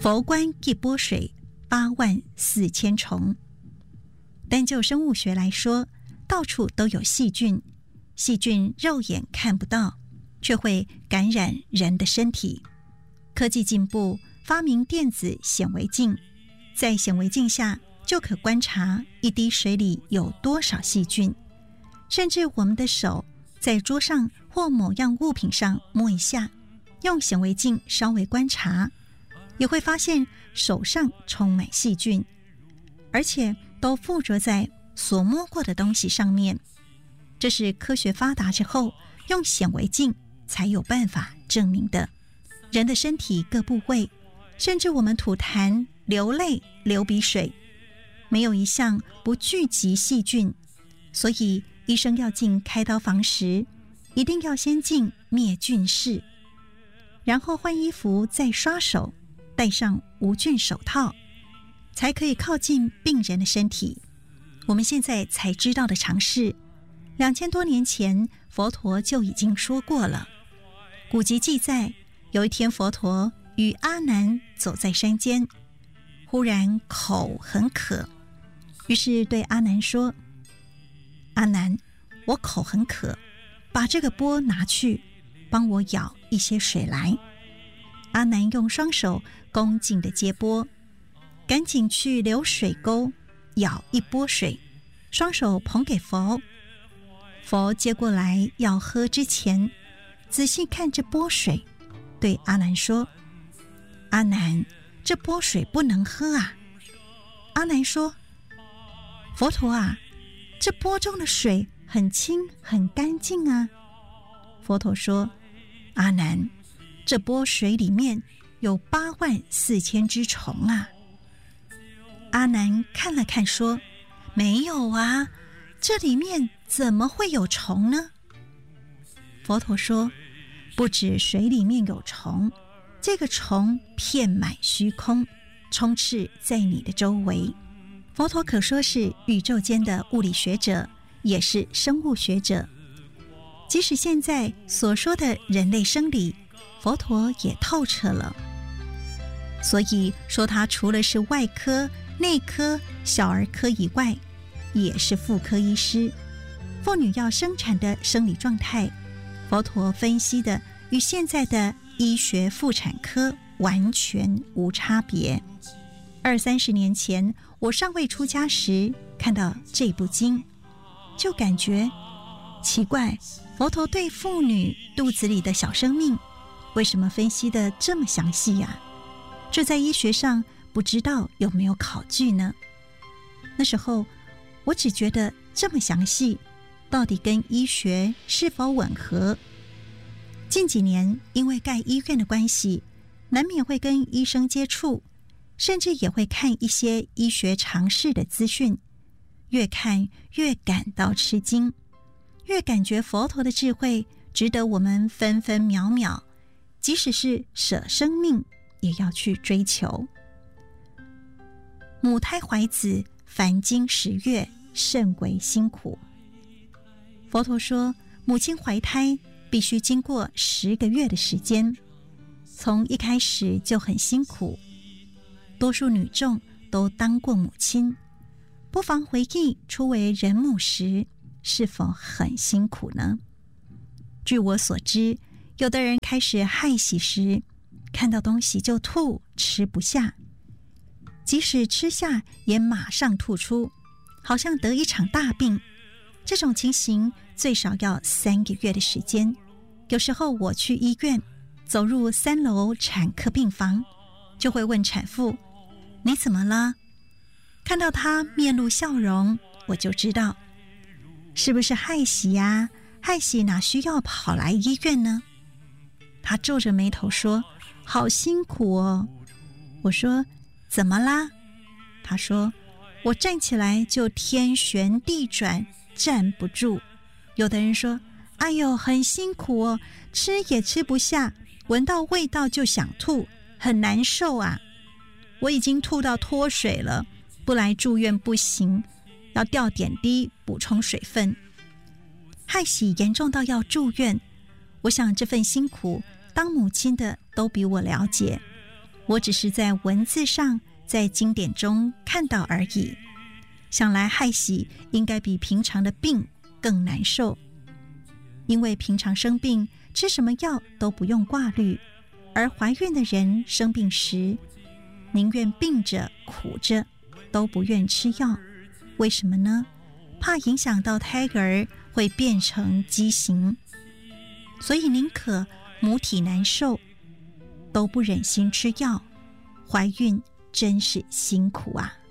佛观一钵水84000虫。单就生物学来说，到处都有细菌，细菌肉眼看不到，却会感染人的身体。科技进步，发明电子显微镜，在显微镜下就可观察一滴水里有多少细菌，甚至我们的手在桌上或某样物品上摸一下，用显微镜稍微观察，也会发现手上充满细菌，而且都附着在所摸过的东西上面。这是科学发达之后用显微镜才有办法证明的。人的身体各部位，甚至我们吐痰、流泪、流鼻水，没有一项不聚集细菌。所以医生要进开刀房时，一定要先进灭菌室，然后换衣服，再刷手，戴上无菌手套，才可以靠近病人的身体。我们现在才知道的常识，2000多年前佛陀就已经说过了。古籍记载，有一天佛陀与阿难走在山间，忽然口很渴，于是对阿难说：阿难，我口很渴，把这个钵拿去，帮我舀一些水来。阿难用双手恭敬地接钵，赶紧去流水沟舀一钵水，双手捧给佛。佛接过来要喝之前，仔细看这钵水，对阿难说：阿难，这钵水不能喝啊。阿难说：佛陀啊，这钵中的水很清很干净啊。佛陀说：阿难，这钵水里面有84000只虫啊。阿难看了看说：没有啊，这里面怎么会有虫呢？佛陀说：不止水里面有虫，这个虫遍满虚空，充斥在你的周围。佛陀可说是宇宙间的物理学者，也是生物学者。即使现在所说的人类生理，佛陀也透彻了。所以说他除了是外科、内科、小儿科以外，也是妇科医师。妇女要生产的生理状态，佛陀分析的与现在的医学妇产科完全无差别。20-30年前，我尚未出家时，看到这部经，就感觉奇怪，佛陀对妇女肚子里的小生命，为什么分析得这么详细呀？这在医学上不知道有没有考据呢？那时候我只觉得这么详细，到底跟医学是否吻合？近几年因为盖医院的关系，难免会跟医生接触，甚至也会看一些医学常识的资讯，越看越感到吃惊，越感觉佛陀的智慧值得我们分分秒秒，即使是舍生命也要去追求。母胎怀子，凡经10月，甚为辛苦。佛陀说，母亲怀胎必须经过10个月的时间，从一开始就很辛苦。多数女众都当过母亲，不妨回忆初为人母时是否很辛苦呢？据我所知，有的人开始害喜时，看到东西就吐，吃不下，即使吃下也马上吐出，好像得一场大病。这种情形最少要3个月的时间。有时候我去医院，走入3楼产科病房，就会问产妇：你怎么了？看到她面露笑容，我就知道是不是害喜呀？害喜哪需要跑来医院呢？她皱着眉头说：好辛苦哦。我说：怎么啦？她说：我站起来就天旋地转，站不住。有的人说：哎呦，很辛苦哦，吃也吃不下，闻到味道就想吐，很难受啊。我已经吐到脱水了，不来住院不行，要吊点滴补充水分。害喜严重到要住院，我想这份辛苦，当母亲的都比我了解。 我只是在文字上，在经典中看到而已。想来害喜应该比平常的病更难受，因为平常生病吃什么药都不用挂虑，而怀孕的人生病时宁愿病着苦着都不愿吃药。为什么呢？怕影响到胎儿会变成畸形，所以宁可母体难受都不忍心吃药。怀孕真是辛苦啊。